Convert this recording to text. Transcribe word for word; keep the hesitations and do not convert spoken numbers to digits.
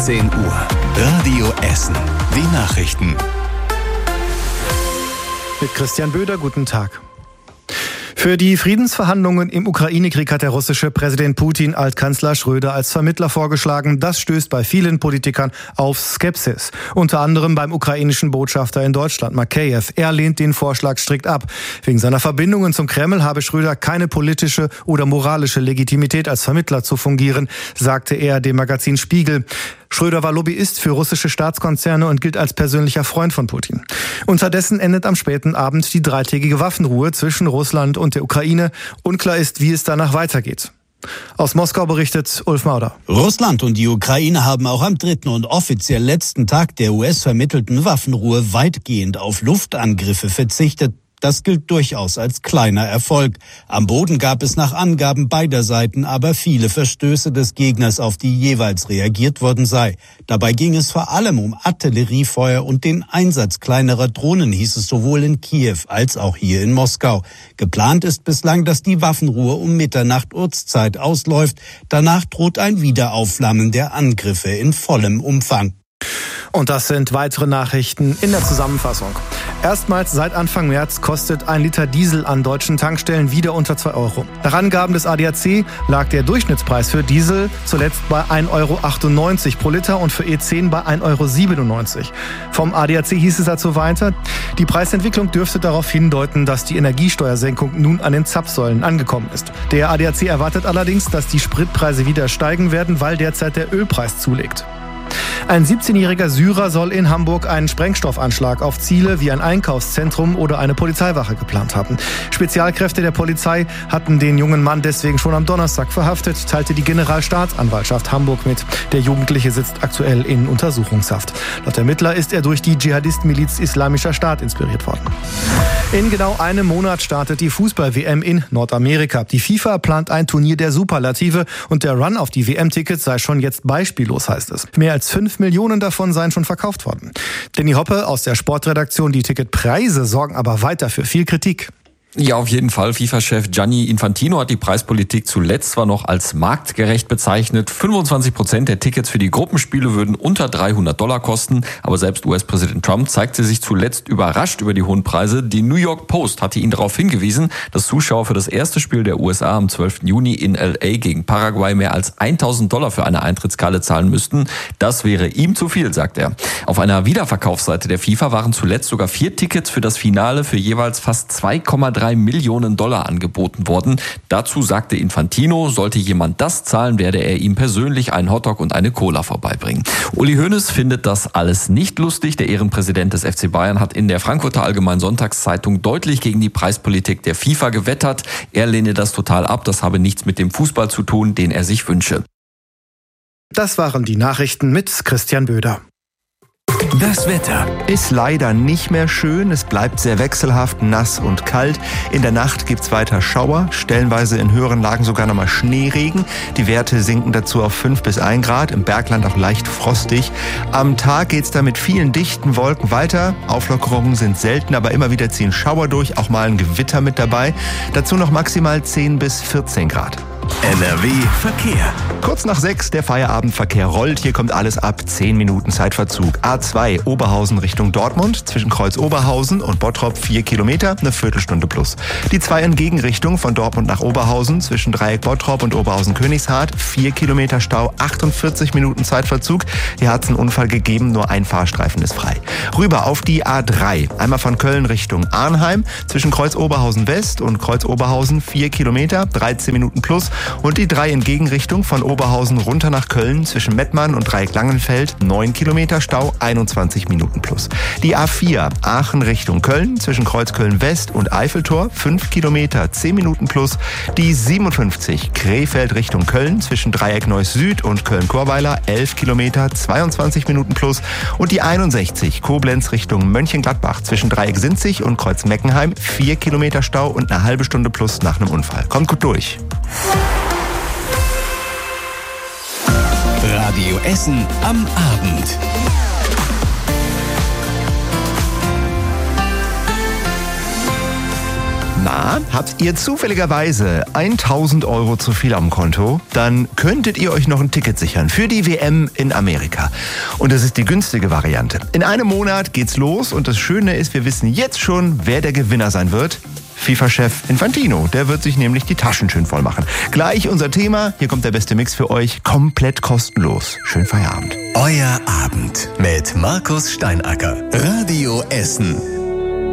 achtzehn Uhr. Radio Essen. Die Nachrichten. Mit Christian Böder, guten Tag. Für die Friedensverhandlungen im Ukraine-Krieg hat der russische Präsident Putin Altkanzler Schröder als Vermittler vorgeschlagen. Das stößt bei vielen Politikern auf Skepsis. Unter anderem beim ukrainischen Botschafter in Deutschland, Makeyev. Er lehnt den Vorschlag strikt ab. Wegen seiner Verbindungen zum Kreml habe Schröder keine politische oder moralische Legitimität als Vermittler zu fungieren, sagte er dem Magazin Spiegel. Schröder war Lobbyist für russische Staatskonzerne und gilt als persönlicher Freund von Putin. Unterdessen endet am späten Abend die dreitägige Waffenruhe zwischen Russland und der Ukraine. Unklar ist, wie es danach weitergeht. Aus Moskau berichtet Ulf Mauder. Russland und die Ukraine haben auch am dritten und offiziell letzten Tag der U S-vermittelten Waffenruhe weitgehend auf Luftangriffe verzichtet. Das gilt durchaus als kleiner Erfolg. Am Boden gab es nach Angaben beider Seiten aber viele Verstöße des Gegners, auf die jeweils reagiert worden sei. Dabei ging es vor allem um Artilleriefeuer und den Einsatz kleinerer Drohnen, hieß es sowohl in Kiew als auch hier in Moskau. Geplant ist bislang, dass die Waffenruhe um Mitternacht Ortszeit ausläuft. Danach droht ein Wiederaufflammen der Angriffe in vollem Umfang. Und das sind weitere Nachrichten in der Zusammenfassung. Erstmals seit Anfang März kostet ein Liter Diesel an deutschen Tankstellen wieder unter zwei Euro. Nach Angaben des A D A C lag der Durchschnittspreis für Diesel zuletzt bei ein Euro achtundneunzig pro Liter und für E zehn bei ein Euro siebenundneunzig. Vom A D A C hieß es dazu weiter, die Preisentwicklung dürfte darauf hindeuten, dass die Energiesteuersenkung nun an den Zapfsäulen angekommen ist. Der A D A C erwartet allerdings, dass die Spritpreise wieder steigen werden, weil derzeit der Ölpreis zulegt. Ein siebzehnjähriger Syrer soll in Hamburg einen Sprengstoffanschlag auf Ziele wie ein Einkaufszentrum oder eine Polizeiwache geplant haben. Spezialkräfte der Polizei hatten den jungen Mann deswegen schon am Donnerstag verhaftet, teilte die Generalstaatsanwaltschaft Hamburg mit. Der Jugendliche sitzt aktuell in Untersuchungshaft. Laut Ermittler ist er durch die Dschihadisten-Miliz Islamischer Staat inspiriert worden. In genau einem Monat startet die Fußball-W M in Nordamerika. Die FIFA plant ein Turnier der Superlative und der Run auf die W M-Tickets sei schon jetzt beispiellos, heißt es. Mehr als fünf Millionen davon seien schon verkauft worden. Danny Hoppe aus der Sportredaktion, die Ticketpreise sorgen aber weiter für viel Kritik. Ja, auf jeden Fall. FIFA-Chef Gianni Infantino hat die Preispolitik zuletzt zwar noch als marktgerecht bezeichnet. fünfundzwanzig Prozent der Tickets für die Gruppenspiele würden unter dreihundert Dollar kosten. Aber selbst U S-Präsident Trump zeigte sich zuletzt überrascht über die hohen Preise. Die New York Post hatte ihn darauf hingewiesen, dass Zuschauer für das erste Spiel der U S A am zwölften Juni in L A gegen Paraguay mehr als tausend Dollar für eine Eintrittskarte zahlen müssten. Das wäre ihm zu viel, sagt er. Auf einer Wiederverkaufsseite der FIFA waren zuletzt sogar vier Tickets für das Finale für jeweils fast zwei Komma drei Millionen Dollar angeboten worden. Dazu sagte Infantino, sollte jemand das zahlen, werde er ihm persönlich einen Hotdog und eine Cola vorbeibringen. Uli Hoeneß findet das alles nicht lustig. Der Ehrenpräsident des F C Bayern hat in der Frankfurter Allgemeinen Sonntagszeitung deutlich gegen die Preispolitik der FIFA gewettert. Er lehne das total ab. Das habe nichts mit dem Fußball zu tun, den er sich wünsche. Das waren die Nachrichten mit Christian Böder. Das Wetter ist leider nicht mehr schön. Es bleibt sehr wechselhaft, nass und kalt. In der Nacht gibt's weiter Schauer, stellenweise in höheren Lagen sogar nochmal Schneeregen. Die Werte sinken dazu auf fünf bis ein Grad, im Bergland auch leicht frostig. Am Tag geht's da mit vielen dichten Wolken weiter. Auflockerungen sind selten, aber immer wieder ziehen Schauer durch, auch mal ein Gewitter mit dabei. Dazu noch maximal zehn bis vierzehn Grad. N R W Verkehr. Kurz nach sechs, der Feierabendverkehr rollt. Hier kommt alles ab. zehn Minuten Zeitverzug. A zwei, Oberhausen Richtung Dortmund. Zwischen Kreuz Oberhausen und Bottrop vier Kilometer, eine Viertelstunde plus. Die zwei in Gegenrichtung von Dortmund nach Oberhausen. Zwischen Dreieck Bottrop und Oberhausen-Königshardt. vier Kilometer Stau, achtundvierzig Minuten Zeitverzug. Hier hat es einen Unfall gegeben, nur ein Fahrstreifen ist frei. Rüber auf die A drei. Einmal von Köln Richtung Arnheim. Zwischen Kreuz Oberhausen West und Kreuz Oberhausen vier Kilometer, dreizehn Minuten plus. Und die drei in Gegenrichtung von Oberhausen runter nach Köln zwischen Mettmann und Dreieck Langenfeld, neun Kilometer Stau, einundzwanzig Minuten plus. Die A vier, Aachen Richtung Köln zwischen Kreuz Köln West und Eiffeltor, fünf Kilometer, zehn Minuten plus. Die siebenundfünfzig, Krefeld Richtung Köln zwischen Dreieck Neuss Süd und Köln-Chorweiler, elf Kilometer, zweiundzwanzig Minuten plus. Und die einundsechzig, Koblenz Richtung Mönchengladbach zwischen Dreieck Sinzig und Kreuz Meckenheim, vier Kilometer Stau und eine halbe Stunde plus nach einem Unfall. Kommt gut durch. Radio Essen am Abend. Na, habt ihr zufälligerweise tausend Euro zu viel am Konto, dann könntet ihr euch noch ein Ticket sichern für die W M in Amerika. Und das ist die günstige Variante. In einem Monat geht's los und das Schöne ist, wir wissen jetzt schon, wer der Gewinner sein wird. FIFA-Chef Infantino, der wird sich nämlich die Taschen schön voll machen. Gleich unser Thema, hier kommt der beste Mix für euch, komplett kostenlos. Schönen Feierabend. Euer Abend mit Markus Steinacker. Radio Essen.